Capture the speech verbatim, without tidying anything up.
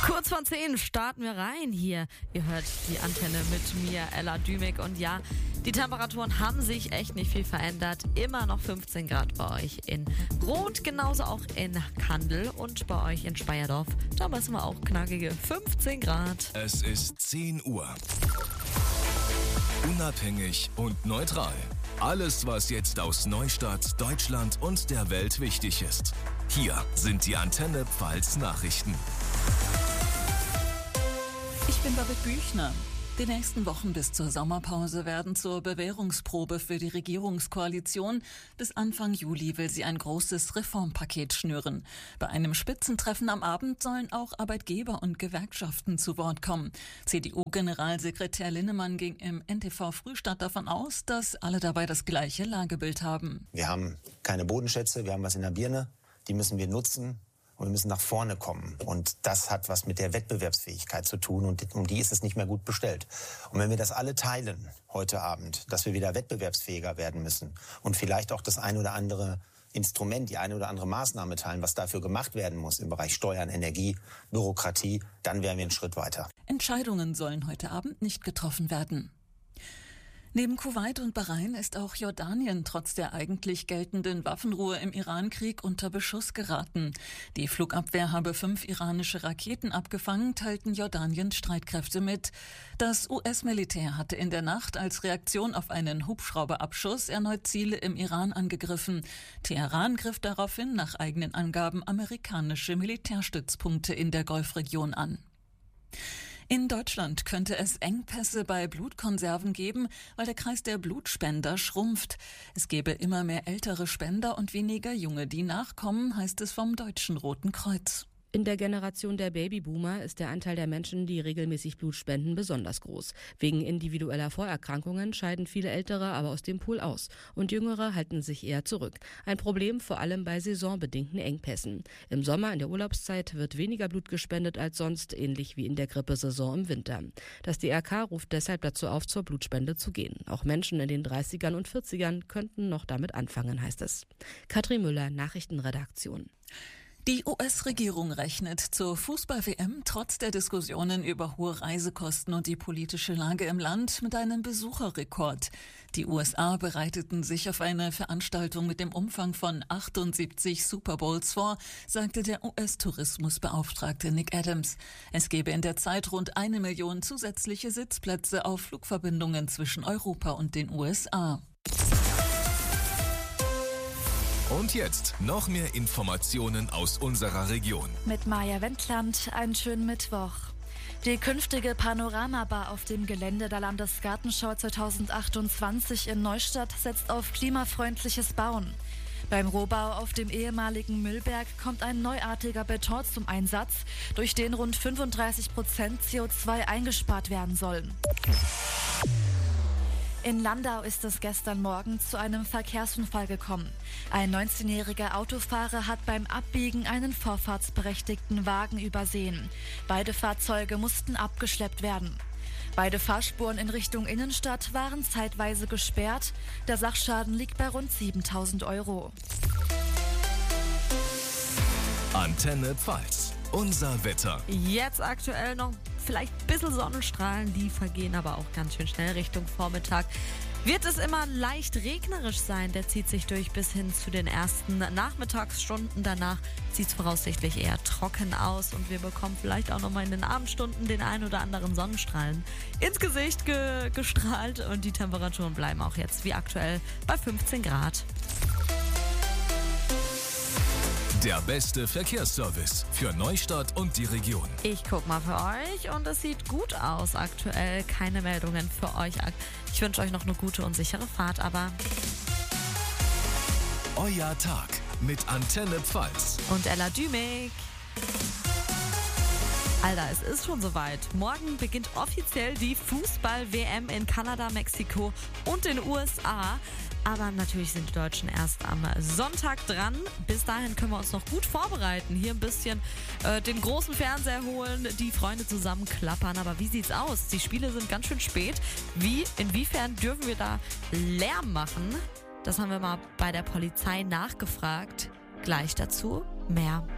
Kurz vor zehn starten wir rein hier. Ihr hört die Antenne mit mir, Ella Dümig. Und ja, die Temperaturen haben sich echt nicht viel verändert. Immer noch fünfzehn Grad bei euch in Rot, genauso auch in Kandel und bei euch in Speyerdorf. Da messen wir auch knackige fünfzehn Grad. Es ist zehn Uhr. Unabhängig und neutral. Alles, was jetzt aus Neustadt, Deutschland und der Welt wichtig ist. Hier sind die Antenne Pfalz Nachrichten. Ich bin David Büchner. Die nächsten Wochen bis zur Sommerpause werden zur Bewährungsprobe für die Regierungskoalition. Bis Anfang Juli will sie ein großes Reformpaket schnüren. Bei einem Spitzentreffen am Abend sollen auch Arbeitgeber und Gewerkschaften zu Wort kommen. C D U-Generalsekretär Linnemann ging im N T V Frühstadt davon aus, dass alle dabei das gleiche Lagebild haben. Wir haben keine Bodenschätze, wir haben was in der Birne, die müssen wir nutzen. Und wir müssen nach vorne kommen. Und das hat was mit der Wettbewerbsfähigkeit zu tun. Und um die ist es nicht mehr gut bestellt. Und wenn wir das alle teilen heute Abend, dass wir wieder wettbewerbsfähiger werden müssen und vielleicht auch das ein oder andere Instrument, die eine oder andere Maßnahme teilen, was dafür gemacht werden muss im Bereich Steuern, Energie, Bürokratie, dann wären wir einen Schritt weiter. Entscheidungen sollen heute Abend nicht getroffen werden. Neben Kuwait und Bahrain ist auch Jordanien trotz der eigentlich geltenden Waffenruhe im Irankrieg unter Beschuss geraten. Die Flugabwehr habe fünf iranische Raketen abgefangen, teilten Jordaniens Streitkräfte mit. Das U S-Militär hatte in der Nacht als Reaktion auf einen Hubschrauberabschuss erneut Ziele im Iran angegriffen. Teheran griff daraufhin nach eigenen Angaben amerikanische Militärstützpunkte in der Golfregion an. In Deutschland könnte es Engpässe bei Blutkonserven geben, weil der Kreis der Blutspender schrumpft. Es gäbe immer mehr ältere Spender und weniger junge, die nachkommen, heißt es vom Deutschen Roten Kreuz. In der Generation der Babyboomer ist der Anteil der Menschen, die regelmäßig Blut spenden, besonders groß. Wegen individueller Vorerkrankungen scheiden viele Ältere aber aus dem Pool aus und Jüngere halten sich eher zurück. Ein Problem vor allem bei saisonbedingten Engpässen. Im Sommer in der Urlaubszeit wird weniger Blut gespendet als sonst, ähnlich wie in der Grippesaison im Winter. Das D R K ruft deshalb dazu auf, zur Blutspende zu gehen. Auch Menschen in den dreißigern und vierzigern könnten noch damit anfangen, heißt es. Katrin Müller, Nachrichtenredaktion. Die U S-Regierung rechnet zur Fußball-W M trotz der Diskussionen über hohe Reisekosten und die politische Lage im Land mit einem Besucherrekord. Die U S A bereiteten sich auf eine Veranstaltung mit dem Umfang von achtundsiebzig Super Bowls vor, sagte der U S-Tourismusbeauftragte Nick Adams. Es gebe in der Zeit rund eine Million zusätzliche Sitzplätze auf Flugverbindungen zwischen Europa und den U S A. Und jetzt noch mehr Informationen aus unserer Region. Mit Maja Wendland, einen schönen Mittwoch. Die künftige Panoramabar auf dem Gelände der Landesgartenschau zweitausendachtundzwanzig in Neustadt setzt auf klimafreundliches Bauen. Beim Rohbau auf dem ehemaligen Müllberg kommt ein neuartiger Beton zum Einsatz, durch den rund fünfunddreißig Prozent C O zwei eingespart werden sollen. In Landau ist es gestern Morgen zu einem Verkehrsunfall gekommen. Ein neunzehnjähriger Autofahrer hat beim Abbiegen einen vorfahrtsberechtigten Wagen übersehen. Beide Fahrzeuge mussten abgeschleppt werden. Beide Fahrspuren in Richtung Innenstadt waren zeitweise gesperrt. Der Sachschaden liegt bei rund siebentausend Euro. Antenne Pfalz. Unser Wetter. Jetzt aktuell noch vielleicht ein bisschen Sonnenstrahlen, die vergehen aber auch ganz schön schnell Richtung Vormittag. Wird es immer leicht regnerisch sein, der zieht sich durch bis hin zu den ersten Nachmittagsstunden. Danach sieht es voraussichtlich eher trocken aus und wir bekommen vielleicht auch nochmal in den Abendstunden den ein oder anderen Sonnenstrahlen ins Gesicht ge- gestrahlt und die Temperaturen bleiben auch jetzt wie aktuell bei fünfzehn Grad. Der beste Verkehrsservice für Neustadt und die Region. Ich guck mal für euch und es sieht gut aus aktuell. Keine Meldungen für euch. Ich wünsche euch noch eine gute und sichere Fahrt, aber... Euer Tag mit Antenne Pfalz. Und Ella Dümig. Alter, es ist schon soweit. Morgen beginnt offiziell die Fußball-W M in Kanada, Mexiko und den U S A. Aber natürlich sind die Deutschen erst am Sonntag dran. Bis dahin können wir uns noch gut vorbereiten. Hier ein bisschen äh, den großen Fernseher holen, die Freunde zusammen klappern. Aber wie sieht's aus? Die Spiele sind ganz schön spät. Wie, inwiefern dürfen wir da Lärm machen? Das haben wir mal bei der Polizei nachgefragt. Gleich dazu mehr.